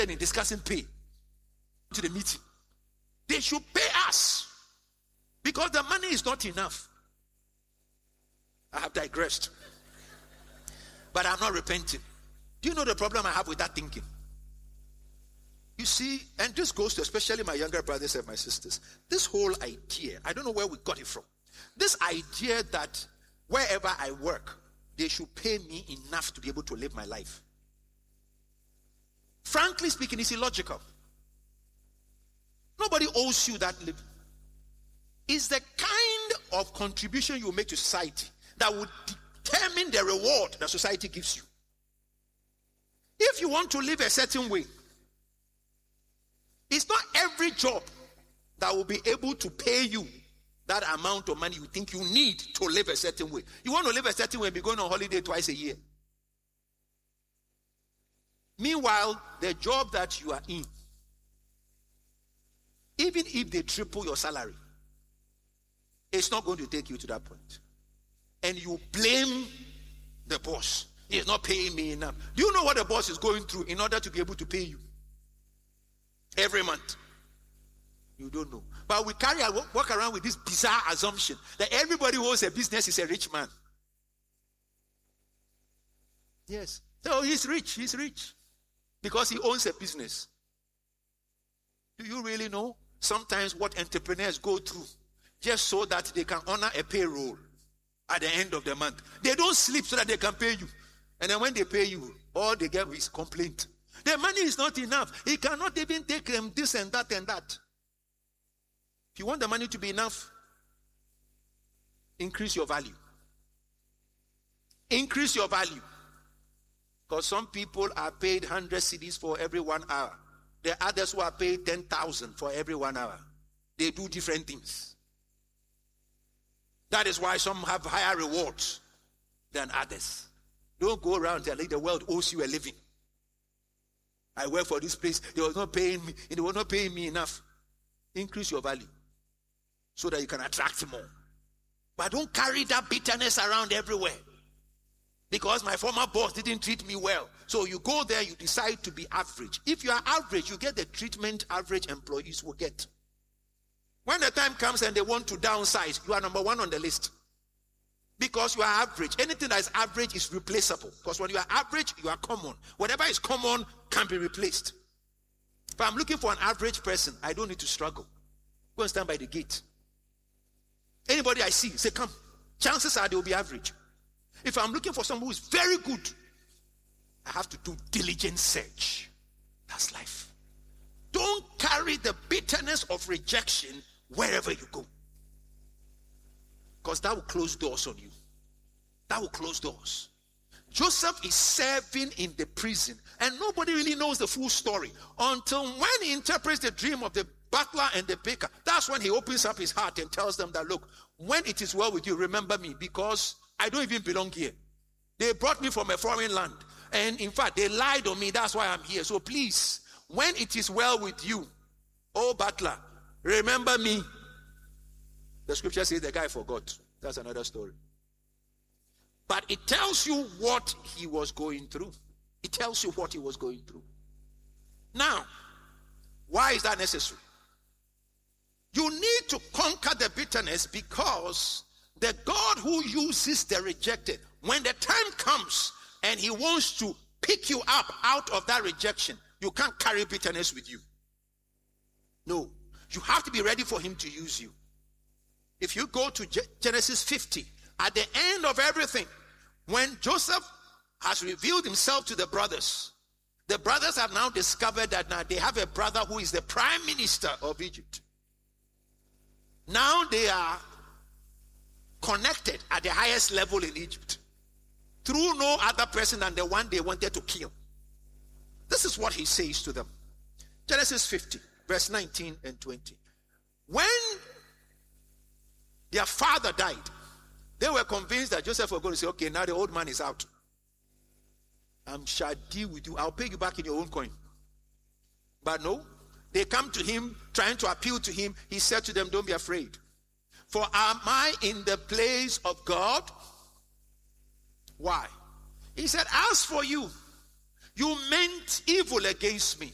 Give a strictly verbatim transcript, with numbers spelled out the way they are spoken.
in discussing pay to the meeting. They should pay us because the money is not enough. I have digressed. But I'm not repenting. Do you know the problem I have with that thinking? You see, and this goes to especially my younger brothers and my sisters. This whole idea, I don't know where we got it from. This idea that wherever I work, they should pay me enough to be able to live my life. Frankly speaking, it's illogical. Nobody owes you that living. It's the kind of contribution you make to society that would determine the reward that society gives you. If you want to live a certain way, it's not every job that will be able to pay you that amount of money you think you need to live a certain way. You want to live a certain way and be going on holiday twice a year. Meanwhile, the job that you are in, even if they triple your salary, it's not going to take you to that point. And you blame the boss. He's not paying me enough. Do you know what the boss is going through in order to be able to pay you? Every month. You don't know. But we carry walk around with this bizarre assumption that everybody who owns a business is a rich man. Yes. So he's rich. He's rich. Because he owns a business. Do you really know sometimes what entrepreneurs go through just so that they can honor a payroll at the end of the month? They don't sleep so that they can pay you. And then when they pay you, all they get is complaint. The money is not enough. He cannot even take them this and that and that. If you want the money to be enough, increase your value. Increase your value. Because some people are paid one hundred cedis for every one hour. There are others who are paid ten thousand for every one hour. They do different things. That is why some have higher rewards than others. Don't go around telling the world owes you a living. I work for this place. They were not paying me. They were not paying me enough. Increase your value so that you can attract more. But don't carry that bitterness around everywhere. Because my former boss didn't treat me well. So you go there, you decide to be average. If you are average, you get the treatment average employees will get. When the time comes and they want to downsize, you are number one on the list. Because you are average. Anything that is average is replaceable. Because when you are average, you are common. Whatever is common can be replaced. If I'm looking for an average person, I don't need to struggle. Go and stand by the gate. Anybody I see, say, come. Chances are they will be average. If I'm looking for someone who is very good, I have to do diligent search. That's life. Don't carry the bitterness of rejection wherever you go. Because that will close doors on you. That will close doors. Joseph is serving in the prison, and nobody really knows the full story until when he interprets the dream of the butler and the baker. That's when he opens up his heart and tells them that, look, when it is well with you, remember me, because I don't even belong here. They brought me from a foreign land, and in fact, they lied on me. That's why I'm here. So please, when it is well with you, oh butler, remember me. The scripture says the guy forgot. That's another story. But it tells you what he was going through. It tells you what he was going through. Now, why is that necessary? You need to conquer the bitterness because the God who uses the rejected, when the time comes and he wants to pick you up out of that rejection, you can't carry bitterness with you. No. You have to be ready for him to use you. If you go to Genesis fifty, at the end of everything, when Joseph has revealed himself to the brothers, the brothers have now discovered that now they have a brother who is the prime minister of Egypt. Now they are connected at the highest level in Egypt through no other person than the one they wanted to kill. This is what he says to them. Genesis fifty, verse nineteen and twenty. When their father died, they were convinced that Joseph was going to say, okay, now the old man is out. I shall deal with you. I'll pay you back in your own coin. But no, they come to him, trying to appeal to him. He said to them, don't be afraid. For am I in the place of God? Why? He said, as for you, you meant evil against me,